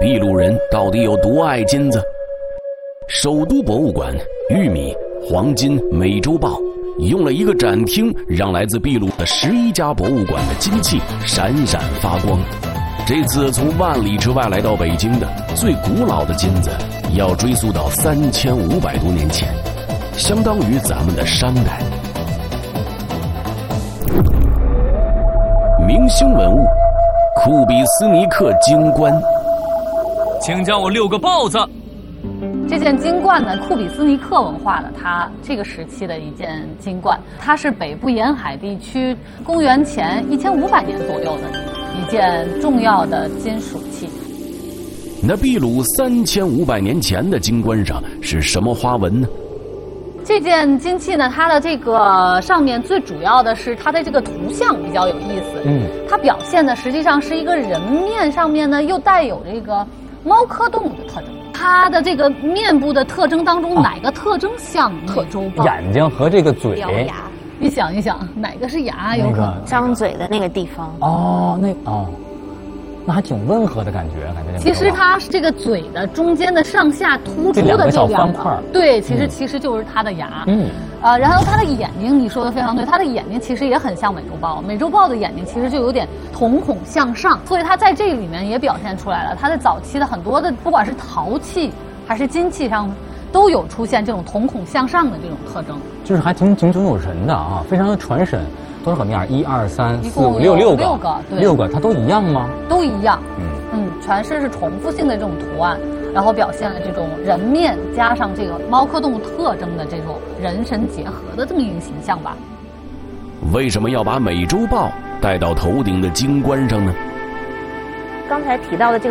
秘鲁人到底有多爱金子？首都博物馆、玉米、黄金、美洲豹，用了一个展厅，让来自秘鲁的11家博物馆的金器闪闪发光。这次从万里之外来到北京的最古老的金子，要追溯到3500多年前，相当于咱们的商代。明星文物，库比斯尼克金冠。 请叫我6个豹子。 这件金冠呢，库比斯尼克文化的它这个时期的一件金冠，它是北部沿海地区公元前1500年左右的一件重要的金属器。 那秘鲁3500年前的金冠上是什么花纹呢？ 这件金器呢，它的这个上面最主要的是它的这个图像比较有意思。它表现的实际上是一个人面上面呢又带有这个猫科动物的特征。它的这个面部的特征当中，哪个特征像美洲豹？ 眼睛和这个嘴。 牙。 你想一想，哪个是牙？有可能张嘴的那个地方。 那还挺温和的感觉， 其实它这个嘴的中间的上下突出的这小方块， 对，其实就是它的牙。然后它的眼睛，你说的非常对，它的眼睛其实也很像美洲豹。美洲豹的眼睛其实就有点瞳孔向上，所以它在这里面也表现出来了。它在早期的很多的，不管是陶器还是金器上，都有出现这种瞳孔向上的这种特征。 就是还挺有神的啊，非常的传神。都是什么样？1、2、3、4、5、6个，对，6个，它都一样吗？ 都一样。全是重复性的这种图案，然后表现了这种人面加上这个猫科动物特征的这种人神结合的这么一个形象吧。 为什么要把美洲豹戴到头顶的金冠上呢？ 刚才提到的这个